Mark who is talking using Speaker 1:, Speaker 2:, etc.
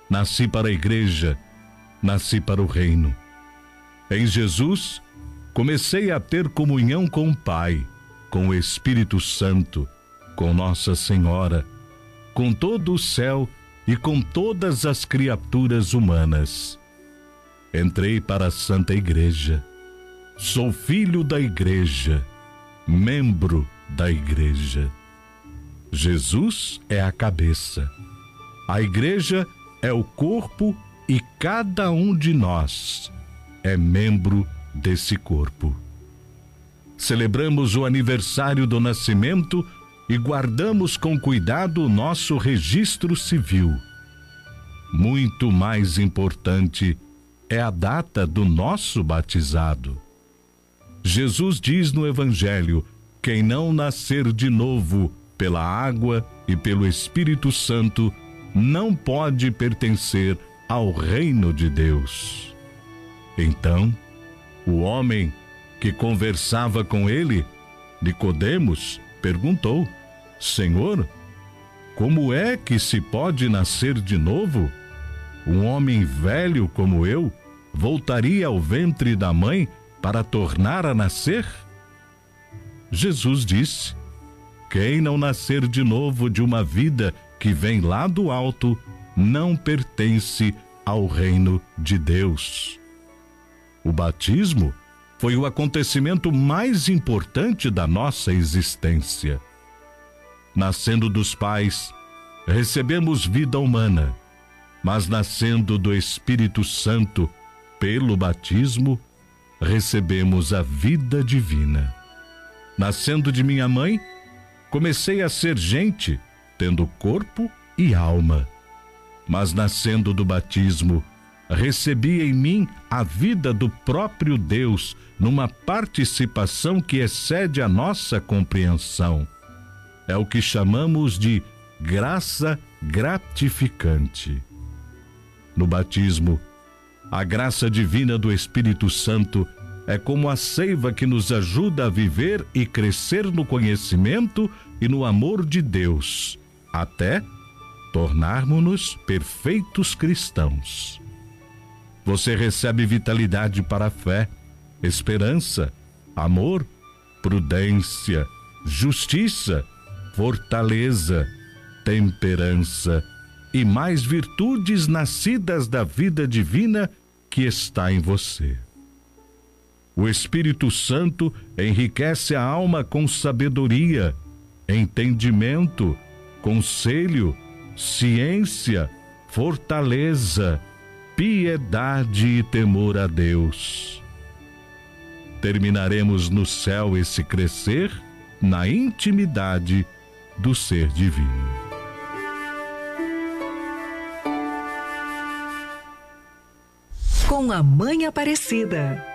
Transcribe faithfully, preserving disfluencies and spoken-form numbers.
Speaker 1: Nasci para a igreja, nasci para o reino. Em Jesus, comecei a ter comunhão com o Pai, com o Espírito Santo, com Nossa Senhora, com todo o céu e com todas as criaturas humanas. Entrei para a Santa Igreja. Sou filho da Igreja, membro da Igreja. Jesus é a cabeça. A Igreja é o corpo e cada um de nós é membro desse corpo. Celebramos o aniversário do nascimento e guardamos com cuidado o nosso registro civil. Muito mais importante é a data do nosso batizado. Jesus diz no Evangelho: quem não nascer de novo pela água e pelo Espírito Santo não pode pertencer ao reino de Deus. Então, o homem que conversava com ele, Nicodemos, perguntou: Senhor, como é que se pode nascer de novo? Um homem velho como eu voltaria ao ventre da mãe para tornar a nascer? Jesus disse: quem não nascer de novo de uma vida que vem lá do alto, não pertence ao reino de Deus. O batismo foi o acontecimento mais importante da nossa existência. Nascendo dos pais, recebemos vida humana, mas nascendo do Espírito Santo, pelo batismo, recebemos a vida divina. Nascendo de minha mãe, comecei a ser gente, tendo corpo e alma. Mas nascendo do batismo, recebi em mim a vida do próprio Deus, numa participação que excede a nossa compreensão. É o que chamamos de graça gratificante. No batismo, a graça divina do Espírito Santo é como a seiva que nos ajuda a viver e crescer no conhecimento e no amor de Deus, até tornarmos-nos perfeitos cristãos. Você recebe vitalidade para a fé, esperança, amor, prudência, justiça, fortaleza, temperança e mais virtudes nascidas da vida divina que está em você. O Espírito Santo enriquece a alma com sabedoria, entendimento, conselho, ciência, fortaleza, piedade e temor a Deus. Terminaremos no céu esse crescer na intimidade do Ser Divino.
Speaker 2: Com a Mãe Aparecida.